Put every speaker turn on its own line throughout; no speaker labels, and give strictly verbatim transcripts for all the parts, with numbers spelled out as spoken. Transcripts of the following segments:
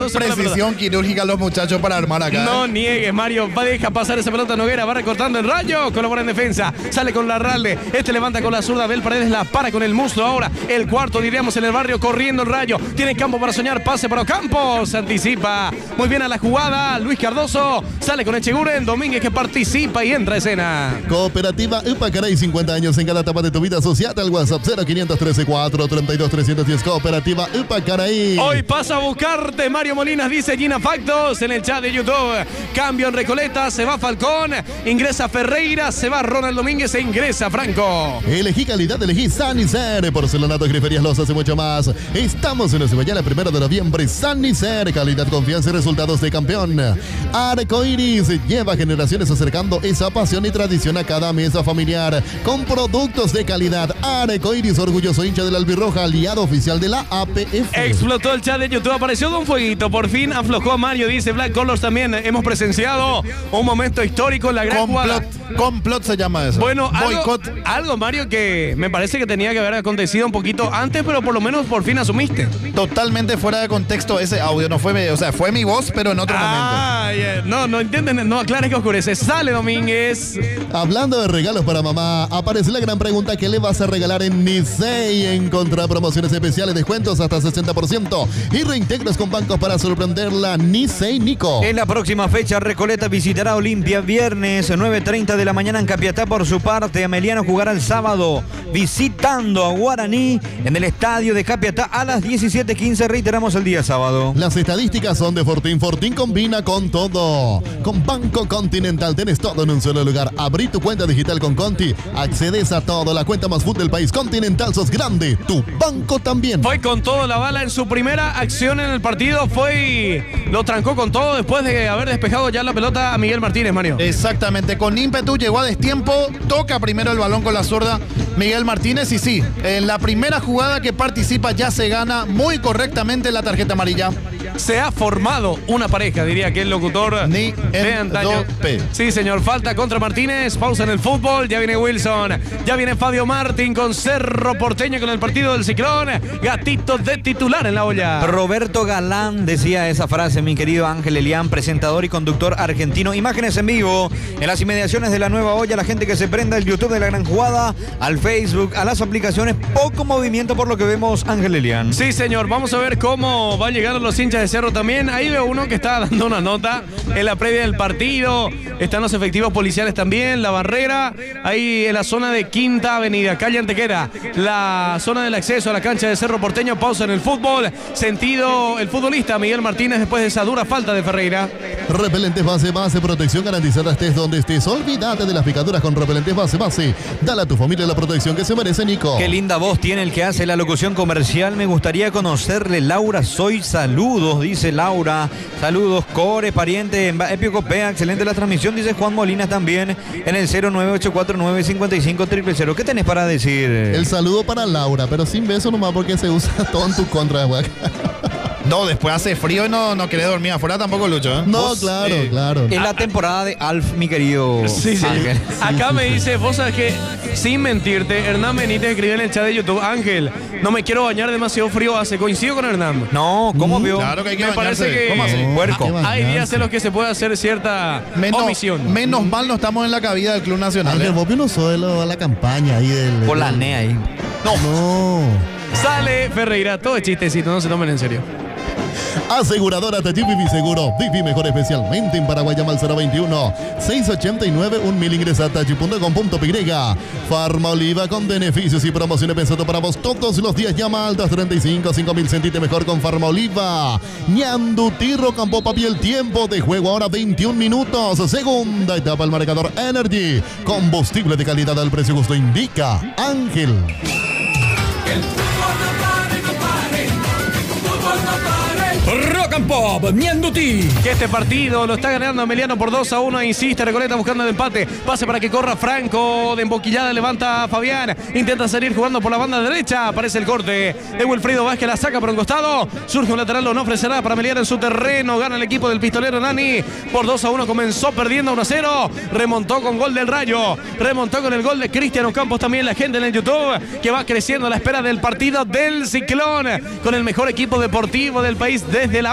Precisión quirúrgica los muchachos para armar acá.
No niegues, Mario. Va, deja pasar esa pelota Noguera. Va recortando el Rayo. Colabora en defensa. Sale con la Ralde. Este levanta con la zurda. Abel Paredes la para con el muslo. Ahora el cuarto, diríamos, en el barrio. Corriendo el Rayo. Tiene campo para soñar. Pase para Ocampos. Se anticipa muy bien a la jugada. Luis Cardoso. Sale con Echeguren. Domínguez que participa y entra a escena.
Cooperativa Upacaray, cincuenta años en cada etapa de tu vida. Asociate al WhatsApp cero quinientos trece cuatro treinta y dos trescientos diez. Cooperativa Upacaray.
Hoy pasa a buscarte, Mario Molinas, dice Gina Factos en el chat de YouTube. Cambio en Recoleta, se va Falcón, ingresa Ferreira, se va Ronald Domínguez e ingresa Franco.
Elegí calidad, elegí Sanicer, porcelanato, griferías, losas y mucho más. Estamos en Cebollala, primero de noviembre. Sanicer, calidad, confianza y resultados de campeón. Arcoiris lleva generaciones acercando esa pasión y tradición a cada mesa familiar con productos de calidad. Arcoiris, orgulloso hincha de la albirroja, aliado oficial de la A P F.
Explotó el chat de YouTube, apareció Don Fueguito, por fin aflojó a Mario, dice Black Colors también. Hemos presenciado un momento histórico en la gran jugada.
Complot se llama eso.
Bueno, algo,
Boicot.
algo, Mario, que me parece que tenía que haber acontecido un poquito antes, pero por lo menos por fin asumiste.
Totalmente fuera de contexto ese audio. No fue, o sea, fue mi voz, pero en otro
ah, momento. Yeah. No, no entienden, no aclares que oscurece. Sale Domínguez.
Hablando de regalos para mamá, aparece la gran pregunta: ¿qué le vas a regalar en Nicey? Encontrá promociones especiales, descuentos hasta sesenta por ciento y reintegros con bancos para sorprenderla. Nicey Nico.
En la próxima fecha, Recoleta visitará Olimpia viernes nueve treinta de la mañana en Capiatá. Por su parte, Ameliano jugará el sábado visitando a Guaraní en el estadio de Capiatá a las diecisiete quince. Reiteramos el día sábado.
Las estadísticas son de Fortín. Fortín combina con todo. Con Banco Continental tenés todo en un solo lugar. Abrí tu cuenta digital con Conti. Accedes a todo. La cuenta más fútbol del país. Continental, sos grande. Tu banco también.
Fue con todo la bala en su primera acción en el partido. Fue y lo trancó con todo después de haber despejado ya la pelota a Miguel Martínez, Mario.
Exactamente. Con ímpetu llegó a destiempo. Toca primero el balón con la zurda Miguel Martínez. Y sí, en la primera jugada que participa ya se gana muy correctamente la tarjeta amarilla.
Se ha formado una pareja, diría aquel locutor
Ni
de antaño. Sí, señor. Falta contra Martínez. Pausa en el fútbol. Ya viene Wilson. Ya viene Fabio Martín con Cerro Porteño con el partido del Ciclón. Gatito de titular en la olla.
Roberto Galán decía esa frase, mi querido Ángel Elián, presentador y conductor argentino. Imágenes en vivo en las inmediaciones de la nueva olla. La gente que se prenda al YouTube de La Gran Jugada, al Facebook, a las aplicaciones. Poco movimiento por lo que vemos, Ángel Elián.
Sí, señor. Vamos a ver cómo van llegando los hinchas de Cerro también. Ahí veo uno que está dando una nota en la previa del partido. Están los efectivos policiales también, la barrera. Ahí en la zona de Quinta Avenida, calle Antequera, la zona del acceso a la cancha de Cerro Porteño. Pausa en el fútbol. Sentido el futbolista Miguel Martínez después de esa dura falta de Ferreira.
Repelentes base, base, protección garantizada estés donde estés. Olvídate de las picaduras con repelentes base, base. Dale a tu familia la protección que se merece, Nico.
Qué linda voz tiene el que hace la locución comercial. Me gustaría conocerle. Laura Soy, saludos, dice Laura. Saludos, Core, pariente en Epiocopea. Excelente la transmisión, dice Juan Molina también en el cero nueve ocho cuatro nueve cinco cinco cero cero cero. ¿Qué tenés para decir?
El saludo para Laura, pero sin beso nomás porque se usa todo en tu contra, güey.
No, después hace frío y no, no querés dormir afuera tampoco, Lucho, ¿eh?
No,
¿Vos?
claro,
Eh,
claro.
Es la temporada de Alf, mi querido
Sí, sí.
Ángel.
Acá me dice, vos sabés que, sin mentirte, Hernán Benítez escribió en el chat de YouTube: Ángel, no me quiero bañar, demasiado frío hace. Coincido con Hernán.
No, ¿cómo vio?
Claro que hay que
Me
bañarse.
parece que
¿Cómo así?
Puerco.
Hay que
Hay días
bañarse.
en los que se puede hacer cierta
Menos,
omisión.
menos mal no estamos en la cabida del Club Nacional.
Ángel,
¿eh?
vos no solo a la campaña ahí del...
Por la N E A ahí.
No.
Sale Ferreira, todo es chistecito, no se tomen en serio.
Aseguradora Tati Vivi Seguro. Vivi mejor especialmente en Paraguay. Llama al cero veintiuno, seiscientos ochenta y nueve, un mil. Ingresa a tachi punto com punto p y. Farma Oliva con beneficios y promociones pensando para vos todos los días. Llama al dos treinta y cinco, cinco mil. Sentite mejor con Farma Oliva. Ñandutirro Campo Papi. El tiempo de juego ahora veintiún minutos. Segunda etapa el marcador Energy. Combustible de calidad al precio justo indica Ángel.
Rock and Pop, Ñanduti.
Que este partido lo está ganando Emiliano por dos a uno. Insiste Recoleta buscando el empate. Pase para que corra Franco. De emboquillada levanta Fabián. Intenta salir jugando por la banda derecha. Aparece el corte de Wilfrido Vázquez. La saca por un costado. Surge un lateral. Lo no ofrecerá para Emiliano en su terreno. Gana el equipo del pistolero Nani. Por dos a uno comenzó perdiendo uno a cero. Remontó con gol del Rayo. Remontó con el gol de Cristiano Campos. También la gente en el YouTube que va creciendo a la espera del partido del Ciclón. Con el mejor equipo deportivo del país desde la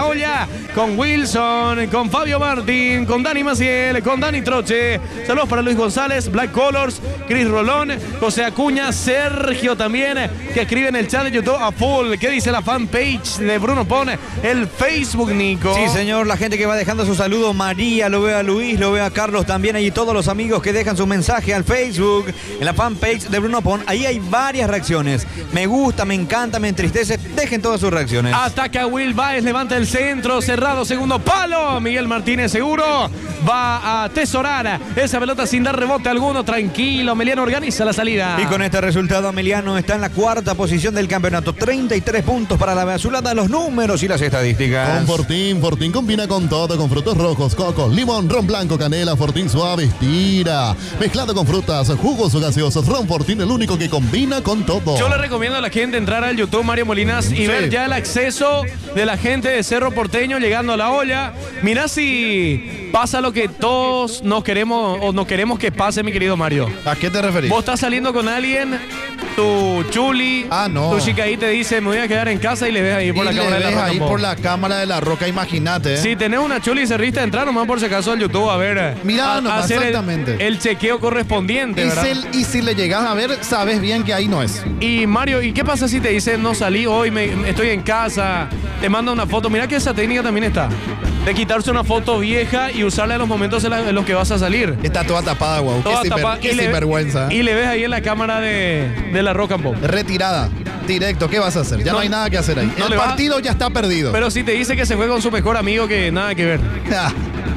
olla con Wilson, con Fabio Martín, con Dani Maciel, con Dani Troche. Saludos para Luis González, Black Colors, Cris Rolón, José Acuña, Sergio también, que escribe en el chat de YouTube a full. ¿Qué dice la fanpage de Bruno Pone? El Facebook, Nico.
Sí, señor, la gente que va dejando su saludo, María, lo veo a Luis, lo veo a Carlos también, ahí todos los amigos que dejan su mensaje al Facebook, en la fanpage de Bruno Pon, ahí hay varias reacciones. Me gusta, me encanta, me entristece, dejen todas sus reacciones.
Ataca Will Baez, levanta el centro, cerrado, segundo palo. Miguel Martínez seguro va a atesorar esa pelota sin dar rebote alguno. Tranquilo, Emiliano organiza la salida.
Y con este resultado, Emiliano está en la cuarta posición del campeonato. treinta y tres puntos para la azulada, los números y las estadísticas.
Con Fortín, Fortín combina con todo, con frutos rojos, coco, limón, ron blanco, canela, Fortín suave, estira. Mezclado con frutas, jugos o gaseosos, ron Fortín, el único que combina con todo.
Yo le recomiendo a la gente entrar al YouTube Mario Molinas y
Sí.
ver ya el acceso de la gente de Cerro Porteño llegando a la olla. Mirá si pasa lo que todos nos queremos o nos queremos que pase, mi querido Mario.
¿A qué te referís?
Vos estás saliendo con alguien, tu chuli,
Ah, no.
tu chica ahí te dice, me voy a quedar en casa y le ves ahí por
Y
la
le
cámara de la
ves
Roca
ahí
en Pop.
por la cámara de la Roca, imagínate. ¿eh?
Si tenés una chuli y cerrista, entrar nomás por si acaso al YouTube a ver.
Mirá
a-
nomás,
hacer el-
exactamente.
El, chequeo correspondiente,
Y
¿verdad?
si, y si le llegas a ver, sabes bien que ahí no es.
Y Mario, ¿y qué pasa si te dicen no salí hoy, me, estoy en casa, te manda una foto? Mira que esa técnica también está. De quitarse una foto vieja y usarla en los momentos en, la- en los que vas a salir.
Está toda tapada, guau.
Toda
qué sinver-
tapada,
qué
y le-
sinvergüenza.
Y le ves ahí en la cámara de, de la Rock and Pop.
Retirada, directo, ¿qué vas a hacer? Ya no,
No,
hay nada que hacer ahí.
no
El
le va-
partido ya está perdido.
Pero si te dice que se fue con su mejor amigo, que nada que ver.
Ah,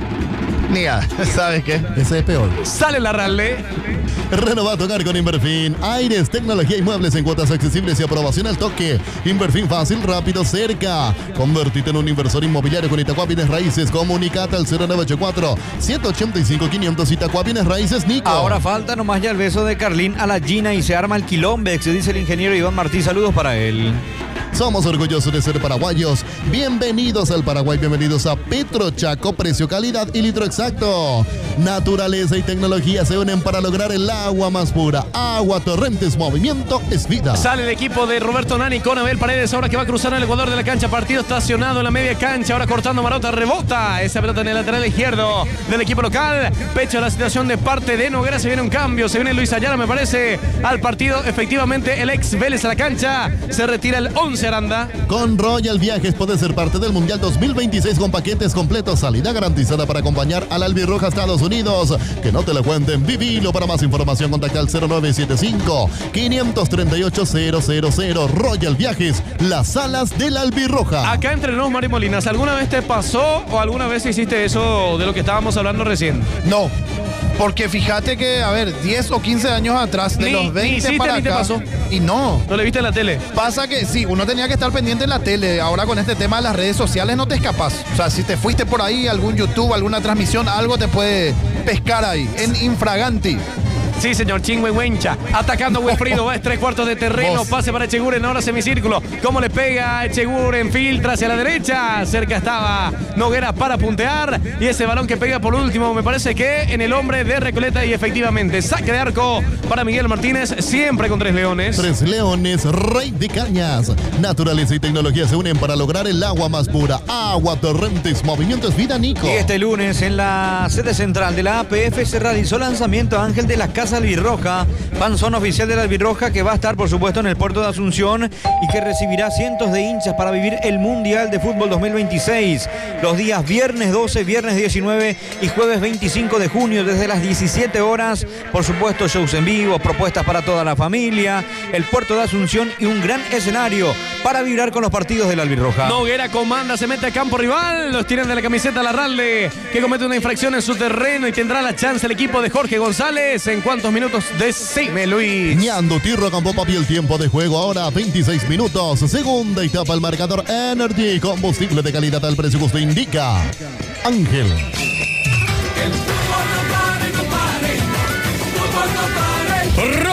ni nada, ¿sabes qué?
Ese es peor.
Sale la rale.
Renova tu hogar con Inverfin. Aires, tecnología y muebles en cuotas accesibles y aprobación al toque. Inverfin fácil, rápido, cerca. Convertite en un inversor inmobiliario con Itacua Bienes Raíces. Comunicate al cero nueve ocho cuatro, siete ocho cinco, quinientos. Itacua Bienes Raíces, Nico.
Ahora falta nomás ya el beso de Carlín a la Gina y se arma el quilombex, dice el ingeniero Iván Martí. Saludos para él.
Somos orgullosos de ser paraguayos. Bienvenidos al Paraguay, bienvenidos a Petro Chaco, precio, calidad y litro exacto. Naturaleza y tecnología se unen para lograr el agua más pura. Agua Torrentes, movimiento es vida.
Sale el equipo de Roberto Nani con Abel Paredes, ahora que va a cruzar en el Ecuador de la cancha. Partido estacionado en la media cancha, ahora cortando Marota, rebota esa pelota en el lateral izquierdo del equipo local. Pecha la situación de parte de Noguera, se viene un cambio, se viene Luis Ayala, me parece, al partido. Efectivamente, el ex Vélez a la cancha, se retira el once Aranda.
Con Royal Viajes puedes ser parte del Mundial dos mil veintiséis con paquetes completos, salida garantizada para acompañar al Albirroja a Estados Unidos. Que no te lo cuenten, vivilo. Para más información contacta al cero nueve siete cinco, cinco tres ocho, cero cero cero. Royal Viajes, las alas del Albirroja.
Acá entre nos, Mari Molinas, ¿alguna vez te pasó o alguna vez hiciste eso de lo que estábamos hablando recién?
No. Porque fíjate que, a ver, diez o quince años atrás, de
Ni-
los
ni
veinte
hiciste
para
ni te
acá.
pasó.
Y no.
¿No le viste en la tele?
Pasa que sí, uno tenía que estar pendiente en la tele. Ahora con este tema de las redes sociales no te escapas. O sea, si te fuiste por ahí, algún YouTube, alguna transmisión, algo te puede pescar ahí, en infraganti.
Sí, señor, Chingüengüencha. Atacando Wilfrido, va, es tres cuartos de terreno.
Vos.
Pase para Echeguren, ahora semicírculo. ¿Cómo le pega Echeguren? Filtra hacia la derecha. Cerca estaba Noguera para puntear. Y ese balón que pega por último, me parece que en el hombre de Recoleta. Y efectivamente, saque de arco para Miguel Martínez, siempre con tres leones.
Tres Leones, Rey de Cañas. Naturaleza y tecnología se unen para lograr el agua más pura. Agua Torrentes, movimiento es vida, Nico.
Y este lunes en la sede central de la A P F se realizó lanzamiento Ángel de las Casas Albirroja, panzón oficial de la Albirroja, que va a estar por supuesto en el puerto de Asunción y que recibirá cientos de hinchas para vivir el Mundial de Fútbol dos mil veintiséis. Los días viernes doce, viernes diecinueve y jueves veinticinco de junio desde las diecisiete horas. Por supuesto, shows en vivo, propuestas para toda la familia, el puerto de Asunción y un gran escenario para vibrar con los partidos de la Albirroja.
Noguera comanda, se mete a campo rival. Los tiran de la camiseta a la Ralde, que comete una infracción en su terreno y tendrá la chance el equipo de Jorge González. ¿En cuántos minutos? Decime, Luis.
Ñando Tirro Campo Papi, el tiempo de juego ahora veintiséis minutos. Segunda etapa, el marcador Energy, combustible de calidad al precio que usted indica. Ángel.
Rock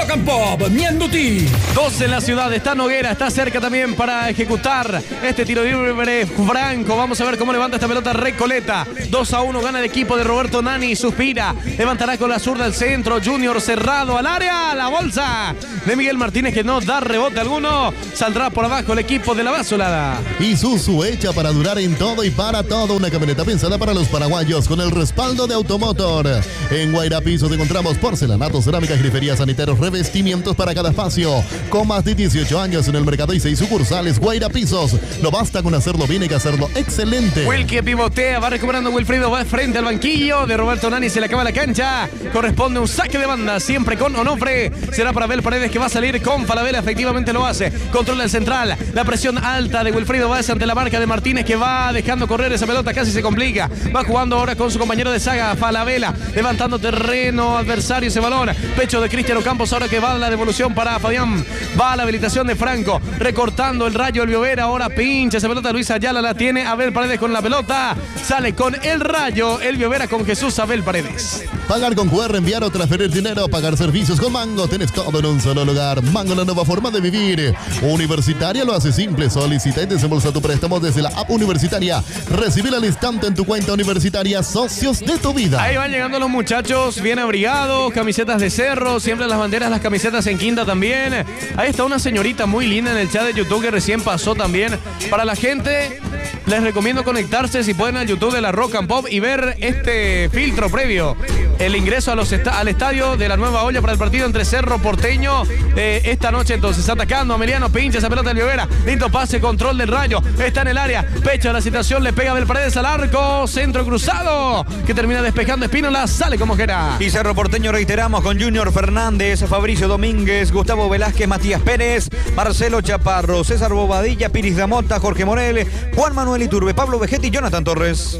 Rock and Pop, Mianduti.
Dos en la ciudad, está Noguera, está cerca también para ejecutar este tiro libre Franco. Vamos a ver cómo levanta esta pelota Recoleta. dos a uno gana el equipo de Roberto Nani, suspira, levantará con la zurda al centro, Junior cerrado al área, la bolsa de Miguel Martínez que no da rebote alguno, saldrá por abajo el equipo de la Basolada.
Isuzu hecha para durar en todo y para todo, una camioneta pensada para los paraguayos con el respaldo de Automotor. En Guaira Pisos encontramos porcelanato, cerámica, grifería, sanitarios, revestimientos para cada espacio. Con más de dieciocho años en el mercado y seis sucursales, Guaira Pisos. No basta con hacerlo bien, hay que hacerlo excelente.
Wilkie pivotea, va recuperando Wilfrido, va frente al banquillo de Roberto Nani, se le acaba la cancha. Corresponde un saque de banda, siempre con Onofre. Será para Abel Paredes que va a salir con Falabella, efectivamente lo hace. Controla el central, la presión alta de Wilfrido Vázquez ante la marca de Martínez que va dejando correr esa pelota, casi se complica. Va jugando ahora con su compañero de saga, Falabella, levantando terreno adversario ese balón. Pecho de Cristiano Campos, ahora que va la devolución para Fabián. Va a la habilitación de Franco, recortando el rayo el Biovera, ahora pincha esa pelota, Luis Ayala la tiene, Abel Paredes con la pelota, sale con el rayo, el Biovera con Jesús Abel Paredes.
Pagar con Q R, enviar o transferir dinero, pagar servicios con Mango, tenés todo en un solo lugar. Mango, la nueva forma de vivir. Universitaria lo hace simple, solicita y desembolsa tu préstamo desde la app universitaria. Recibir al instante en tu cuenta universitaria, socios de tu vida.
Ahí van llegando los muchachos, bien abrigados, camisetas de Cerro, siempre las banderas, las camisetas en quinta también. Ahí está una señorita muy linda en el chat de YouTube que recién pasó también. Para la gente, les recomiendo conectarse si pueden al YouTube de la Rock and Pop y ver este filtro previo. El ingreso a los esta al estadio de la Nueva Olla para el partido entre Cerro Porteño eh, esta noche. Entonces atacando a Emiliano, pincha esa pelota de Olivera, lindo pase, control del rayo, está en el área, pecha la situación, le pega Abel Paredes al arco, centro cruzado que termina despejando Espínola, sale como quiera.
Y Cerro Porteño, reiteramos, con Junior Fernández, Fabricio Domínguez, Gustavo Velázquez, Matías Pérez, Marcelo Chaparro, César Bobadilla, Piris Damota, Jorge Morel, Juan Manuel Iturbe, Pablo Vegetti y Jonathan Torres.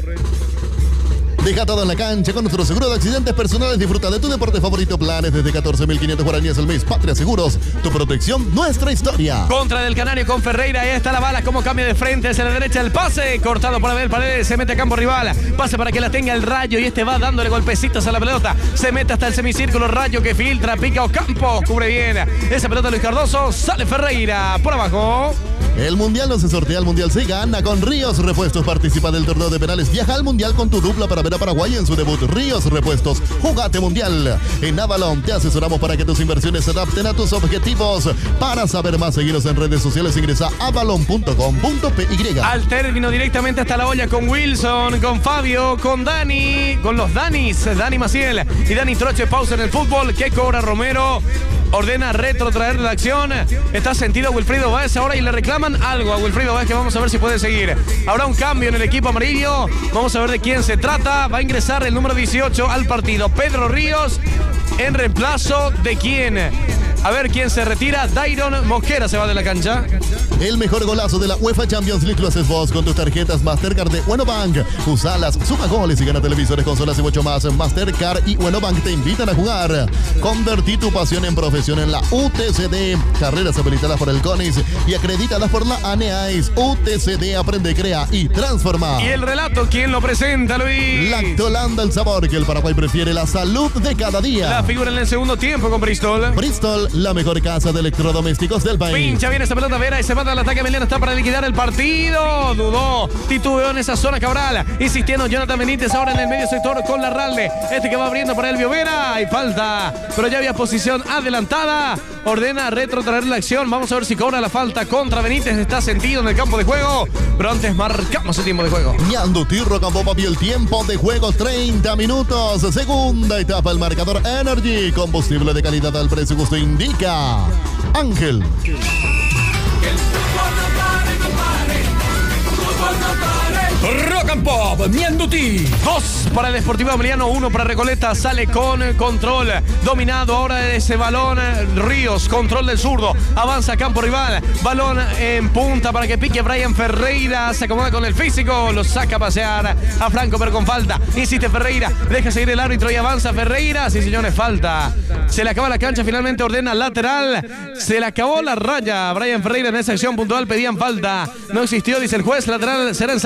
Deja todo en la cancha con nuestro seguro de accidentes personales. Disfruta de tu deporte favorito. Planes desde catorce mil quinientos guaraníes al mes. Patria Seguros, tu protección, nuestra historia.
Contra del Canario con Ferreira. Ahí está la bala. Como cambia de frente hacia la derecha el pase. Cortado por Abel Paredes. Se mete a campo rival. Pase para que la tenga el Rayo. Y este va dándole golpecitos a la pelota. Se mete hasta el semicírculo. Rayo que filtra. Pica Ocampo. Cubre bien esa pelota Luis Cardoso. Sale Ferreira por abajo.
El Mundial no se sortea, el Mundial se gana con Ríos Repuestos. Participa del torneo de penales. Viaja al Mundial con tu dupla para ver a Paraguay en su debut. Ríos Repuestos, jugate Mundial. En Avalon te asesoramos para que tus inversiones se adapten a tus objetivos. Para saber más, seguinos en redes sociales. Ingresa a avalon punto com punto p y.
Al término directamente hasta la olla con Wilson, con Fabio, con Dani, con los Danis, Dani Maciel y Dani Troche. Pausa en el fútbol. ¿Qué cobra Romero? Ordena retrotraer la acción. Está sentido Wilfrido Báez ahora y le reclaman algo a Wilfrido Báez que vamos a ver si puede seguir. Habrá un cambio en el equipo amarillo. Vamos a ver de quién se trata. Va a ingresar el número dieciocho al partido. Pedro Ríos en reemplazo de quién. A ver quién se retira. Dairon Mosquera se va de la cancha.
El mejor golazo de la UEFA Champions League lo haces vos con tus tarjetas Mastercard de Uenobank. Usalas, suma goles y gana televisores, consolas y mucho más. Mastercard y Uenobank te invitan a jugar. Convertí tu pasión en profesión en la U T C D. Carreras habilitadas por el CONIS y acreditadas por la ANEAIS. U T C D, aprende, crea y transforma.
Y el relato, ¿quién lo presenta, Luis?
Lactolanda, el sabor que el Paraguay prefiere, la salud de cada día.
La figura en el segundo tiempo con Bristol.
Bristol, la mejor casa de electrodomésticos del país.
Pincha bien esa pelota Vera y se manda al ataque. Emiliano está para liquidar el partido. Dudó, titubeó en esa zona Cabral. Insistiendo Jonathan Benítez ahora en el medio sector con Larralde. Este que va abriendo para Elvio Vera. Hay falta, pero ya había posición adelantada. Ordena retrotraer la acción. Vamos a ver si cobra la falta contra Benítez. Está sentido en el campo de juego, pero antes marcamos el tiempo de juego.
Mianduti, Rock and Pop, y el tiempo de juego treinta minutos. Segunda etapa, el marcador Energy. Combustible de calidad al precio que usted indica. Ángel.
Que el fútbol no pare, no pare. Fútbol no pare. Rock and Pop, Mianduti.
Dos para el Deportivo Emiliano, uno para Recoleta. Sale con control. Dominado ahora de ese balón. Ríos, control del zurdo. Avanza a campo rival. Balón en punta para que pique Brian Ferreira. Se acomoda con el físico. Lo saca a pasear a Franco, pero con falta. Insiste Ferreira. Deja seguir el árbitro y avanza Ferreira. Sí, señores, falta. Se le acaba la cancha. Finalmente ordena lateral. Se le acabó la raya. Brian Ferreira en esa acción puntual pedían falta. No existió, dice el juez. Lateral será en salida para Emiliano.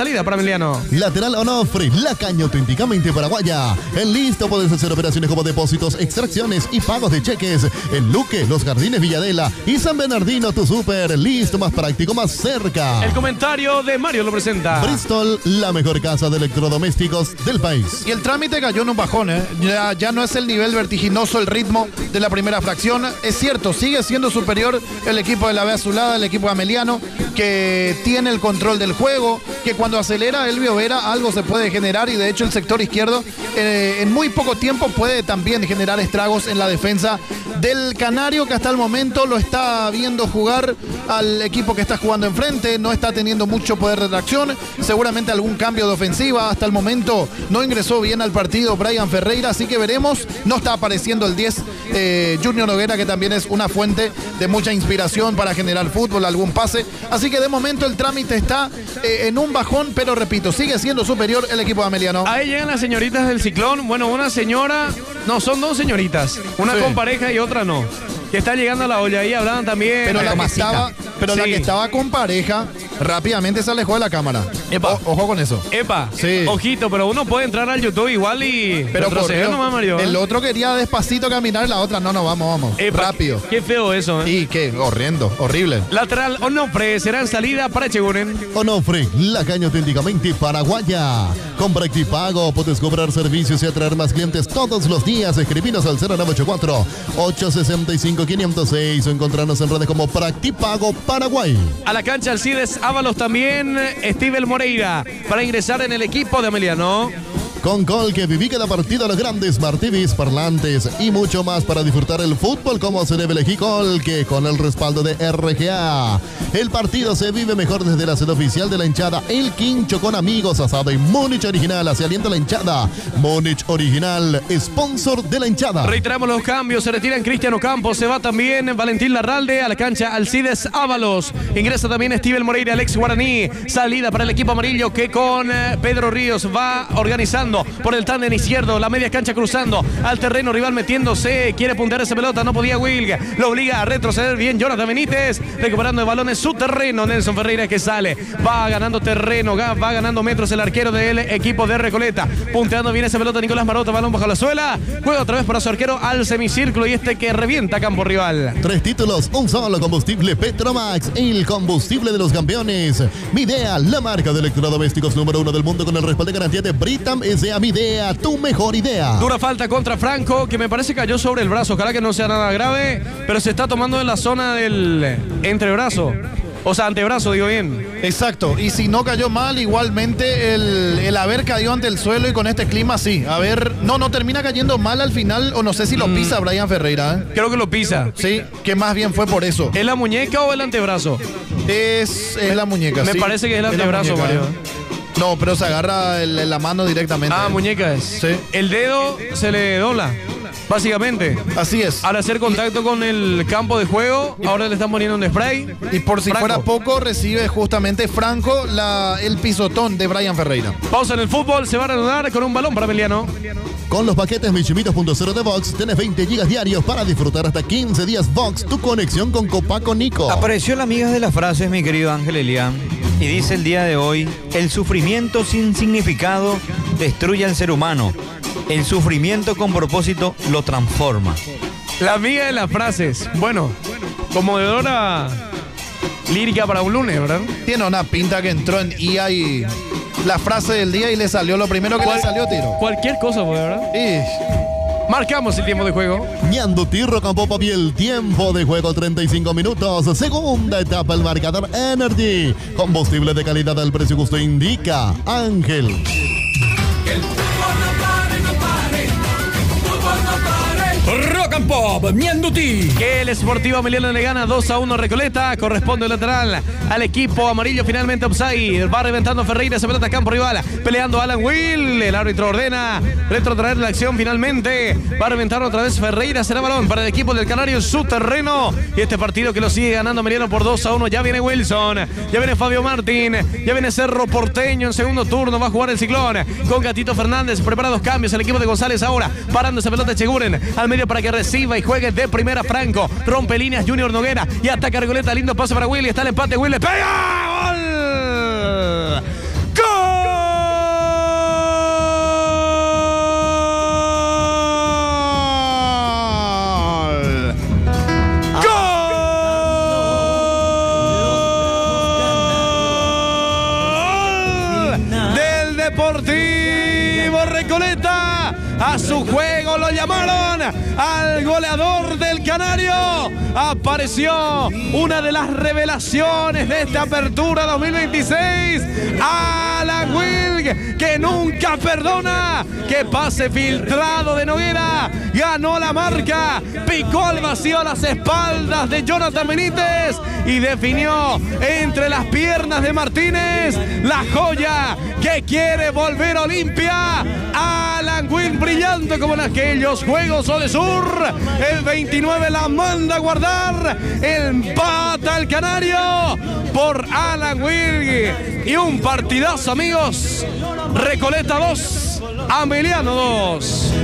Emiliano.
Lateral Onofre, la caña auténticamente paraguaya. En Listo puedes hacer operaciones como depósitos, extracciones y pagos de cheques. En Luque, Los Jardines Villadela y San Bernardino, tu súper. Listo, más práctico, más cerca.
El comentario de Mario lo presenta.
Bristol, la mejor casa de electrodomésticos del país.
Y el trámite cayó en un bajón, ¿eh? Ya, ya no es el nivel vertiginoso, el ritmo de la primera fracción. Es cierto, sigue siendo superior el equipo de la B Azulada, el equipo ameliano, que tiene el control del juego, que cuando acelera Elvio Vera algo se puede generar y de hecho el sector izquierdo eh, en muy poco tiempo puede también generar estragos en la defensa del Canario, que hasta el momento lo está viendo jugar al equipo que está jugando enfrente, no está teniendo mucho poder de reacción, seguramente algún cambio de ofensiva, hasta el momento no ingresó bien al partido Brian Ferreira, así que veremos, no está apareciendo el diez eh, Junior Noguera, que también es una fuente de mucha inspiración para generar fútbol, algún pase, así que de momento el trámite está eh, en un bajón, pero repito, sigue siendo superior el equipo de Ameliano.
Ahí llegan las señoritas del Ciclón, bueno, una señora, no, son dos señoritas, una
Sí.
con pareja y otra no, que está llegando a la olla, ahí hablaban también.
Pero, la que,
Tomasita.
estaba, pero la
Sí.
que estaba con pareja rápidamente se alejó de la cámara.
Epa.
O- ojo con eso.
Epa,
Sí.
ojito, pero uno puede entrar al YouTube igual y
Pero
retroceder
corrió.
nomás, Mario.
El otro quería despacito caminar, la otra no, no, vamos, vamos.
Epa,
Rápido.
Qué feo eso, ¿eh?
Y qué horrendo, horrible.
Lateral Onofre será en salida para Echeguren.
Onofre, la caña auténticamente paraguaya. Con Practipago puedes cobrar servicios y atraer más clientes todos los días. Escribinos al cero nueve ocho cuatro, ocho seis cinco, cinco cero seis o encontrarnos en redes como Practipago Paraguay.
A la cancha Alcides Ábalos también, Steven Moreira, para ingresar en el equipo de Ameliano.
Con Col que viví cada partido, los grandes Smart T Vs, parlantes y mucho más para disfrutar el fútbol como se debe elegir Col, que con el respaldo de R G A. El partido se vive mejor desde la sede oficial de la hinchada El Quincho con amigos, asado y Múnich Original. Hacia alienta la hinchada. Múnich Original, sponsor de la hinchada.
Reiteramos los cambios, se retiran Cristiano Campos, se va también Valentín Larralde a la cancha Alcides Ábalos. Ingresa también Steven Moreira, Alex Guaraní. Salida para el equipo amarillo que con eh, Pedro Ríos va organizando por el tándem izquierdo, la media cancha cruzando al terreno rival metiéndose, quiere puntear esa pelota, no podía Wilg, lo obliga a retroceder bien Jonathan Benítez, recuperando el balón en su terreno, Nelson Ferreira que sale, va ganando terreno, va ganando metros el arquero del equipo de Recoleta, punteando bien esa pelota Nicolás Marota, balón bajo la suela, juega otra vez para su arquero al semicírculo y este que revienta campo rival.
Tres títulos, un solo combustible Petromax, el combustible de los campeones. Midea, la marca de electrodomésticos número uno del mundo con el respaldo de garantía de Britam S A. Midea, tu mejor idea.
Dura falta contra Franco, que me parece cayó sobre el brazo. Ojalá que no sea nada grave, pero se está tomando en la zona del entrebrazo. O sea, antebrazo, digo bien.
Exacto, y si no cayó mal, igualmente el, el haber caído ante el suelo y con este clima, sí. A ver, no, no termina cayendo mal al final, o no sé si lo pisa Brian Ferreira, ¿eh?
Creo que lo pisa.
Sí, que más bien fue por eso.
¿Es la muñeca o el antebrazo?
Es, es la muñeca,
Me
sí.
parece que es el
la
antebrazo,
muñeca,
Mario.
¿eh? No, pero se agarra el- la mano directamente.
Ah, muñeca es.
Sí.
El dedo se le dobla, básicamente.
Así es.
Al hacer contacto con el campo de juego, ahora le están poniendo un spray.
Y por si
Franco.
fuera poco, recibe justamente Franco la, el pisotón de Brian Ferreira.
Pausa en el fútbol, se va a reanudar con un balón para Emiliano.
Con los paquetes Michimitos punto cero de Vox, tenés veinte gigas diarios para disfrutar hasta quince días Vox, tu conexión con Copaco Nico.
Apareció la amiga de las frases, mi querido Ángel Elian, y dice el día de hoy: el sufrimiento sin significado destruye al ser humano. El sufrimiento con propósito lo transforma.
La amiga de las frases. Bueno, conmovedora lírica para un lunes, ¿verdad?
Tiene una pinta que entró en I A y la frase del día y le salió lo primero que le salió, tiro.
Cualquier cosa, pues, ¿verdad?
Y
Marcamos el tiempo de juego.
Ñando Tirro Campo Papiel, tiempo de juego treinta y cinco minutos. Segunda etapa, el marcador Energy. Combustible de calidad al precio que usted indica. Ángel.
Que el fútbol no pare, no pare. Fútbol no pare. Rock and Pop, Mianduti.
Que el Sportivo Emiliano le gana dos a uno Recoleta. Corresponde el lateral al equipo amarillo. Finalmente offside. Va reventando Ferreira. Se pelota a campo rival. Peleando Alan Will. El árbitro ordena retrotraer la acción finalmente. Va a reventar otra vez Ferreira. Será balón para el equipo del Canario en su terreno. Y este partido que lo sigue ganando Emiliano por dos a uno. Ya viene Wilson. Ya viene Fabio Martín. Ya viene Cerro Porteño en segundo turno. Va a jugar el Ciclón con Gatito Fernández. Prepara dos cambios. El equipo de González ahora parando esa pelota de Cheguren al medio para que reciba y juegue de primera Franco. Rompe líneas Junior Noguera y ataca Recoleta. Lindo pase para Willy. Está el empate. Willy pega. ¡Gol! ¡Gol! Deportivo Recoleta. A su juego lo llamaron al goleador del Canario. Apareció una de las revelaciones de esta apertura dos mil veintiséis. Alan Wilk, que nunca perdona. Que pase filtrado de Noguera. Ganó la marca. Picó al vacío a las espaldas de Jonathan Benítez. Y definió entre las piernas de Martínez. La joya que quiere volver a Olimpia. Alan Wilk brillando como en aquellos Juegos Odesur. El veintinueve la manda a guardar. Empata el Canario por Alan Wilk. Y un partidazo, amigos. Recoleta dos, Ameliano dos.